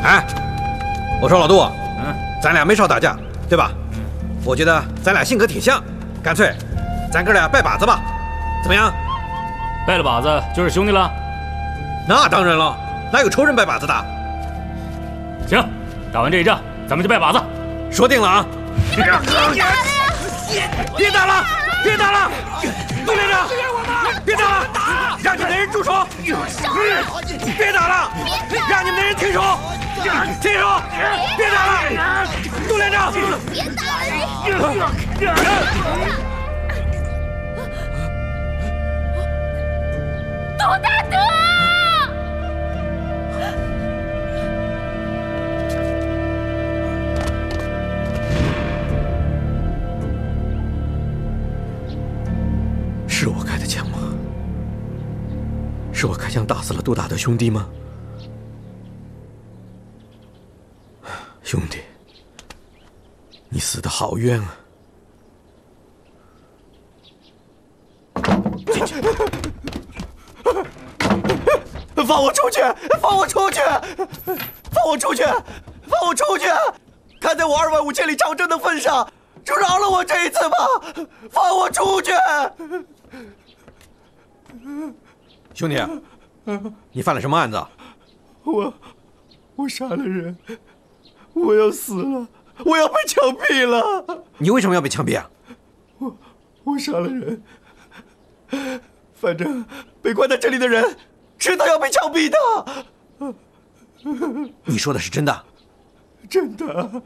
哎，我说老杜，咱俩没少打架，对吧？我觉得咱俩性格挺像，干脆咱哥俩拜把子吧，怎么样？ 拜了把子就是兄弟了？ 那当然了，哪有仇人拜把子的？ 行，打完这一仗，咱们就拜把子。 说定了啊！别打了，别打了！杜连长，别打了，让你们的人住手！别打了，让你们的人停手！停手！别打了，杜连长！别打了！ 杜大德！ 是我开的枪吗？是我开枪打死了杜大德兄弟吗？兄弟，你死得好冤啊！进去！ 放我出去！放我出去！放我出去！放我出去！看在我2万5千里长征的份上，就饶了我这一次吧！放我出去！ 兄弟，你犯了什么案子？ 我杀了人，我要死了，我要被枪毙了！ 你为什么要被枪毙啊？ 我杀了人，反正被关在这里的人知道要被枪毙的。 你说的是真的？ 真的。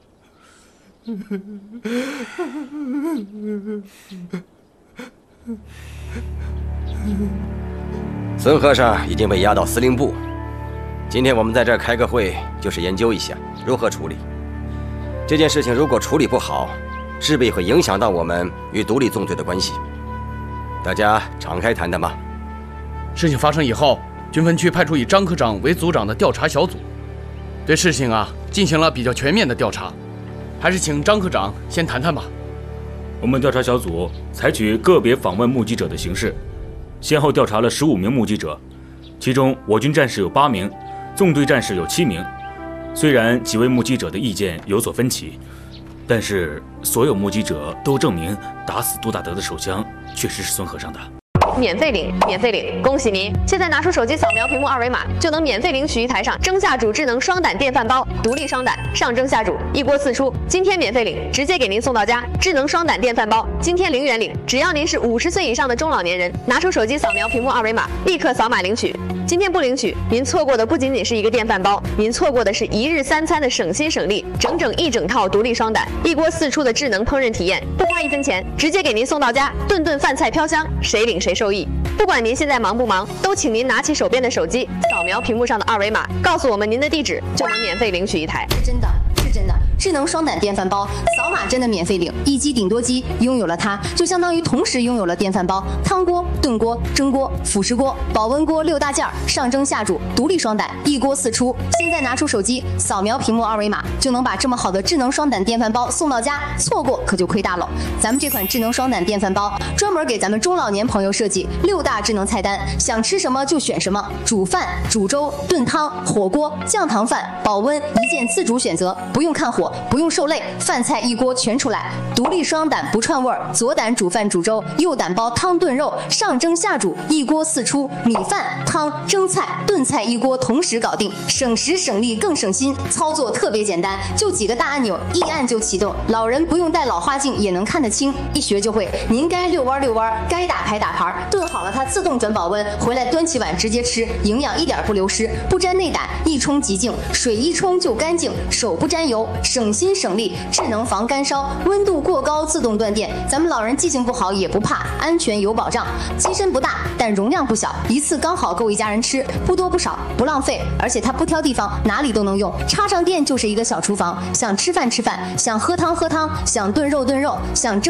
孙和尚已经被押到司令部，今天我们在这儿开个会，就是研究一下如何处理这件事情。如果处理不好，势必会影响到我们与独立纵队的关系。大家敞开谈谈吧。 事情发生以后，军分区派出以张科长为组长的调查小组，对事情进行了比较全面的调查。还是请张科长先谈谈吧。 我们调查小组采取个别访问目击者的形式，先后调查了15名目击者，其中我军战士有8名，纵队战士有7名。虽然几位目击者的意见有所分歧，但是所有目击者都证明打死杜大德的手枪确实是孙和尚的。 免费领，免费领！恭喜您！现在拿出手机扫描屏幕2维码，就能免费领取一台上蒸下煮智能双胆电饭煲，独立双胆，上蒸下煮，一锅4出。今天免费领，直接给您送到家。智能双胆电饭煲，今天0元领，只要您是50岁以上的中老年人，拿出手机扫描屏幕2维码，立刻扫码领取。今天不领取，您错过的不仅仅是一个电饭煲，您错过的是1日3餐的省心省力，整一整套独立双胆，一锅4出的智能烹饪体验，不花1分钱，直接给您送到家，顿顿饭菜飘香，谁领谁受益。不管您现在忙不忙，都请您拿起手边的手机，扫描屏幕上的2维码，告诉我们您的地址，就能免费领取一台。 真的是真的，智能双胆电饭煲，扫码真的免费领，一机顶多机，拥有了它，就相当于同时拥有了电饭煲、汤锅、炖锅、蒸锅、辅食锅、保温锅6大件，上蒸下煮，独立双胆，一锅4出。现在拿出手机，扫描屏幕2维码，就能把这么好的智能双胆电饭煲送到家，错过可就亏大了。咱们这款智能双胆电饭煲，专门给咱们中老年朋友设计6大智能菜单，想吃什么就选什么，煮饭、煮粥、炖汤、火锅、酱糖饭、保温，一键自主选择，不用看火，不用受累，饭菜一锅全出来。独立双胆不串味儿，左胆煮饭煮粥，右胆煲汤炖肉，上蒸下煮，一锅4出，米饭、汤、蒸菜、炖菜一锅同时搞定，省时省力更省心，操作特别简单，就几个大按钮，一按就启动，老人不用戴老花镜也能看得清，一学就会。您该遛弯遛弯，该打牌打牌，炖好了它自动转保温，回来端起碗直接吃，营养一点不流失，不沾内胆，一冲即净，水一冲就干净，手不沾油，省心省力，智能防干烧，温度过高自动断电，咱们老人记性不好也不怕，安全有保障。机身不大，但容量不小，一次刚好够一家人吃，不多不少，不浪费，而且它不挑地方，哪里都能用，插上电就是一个小厨房，想吃饭吃饭，想喝汤喝汤，想炖肉炖肉，想蒸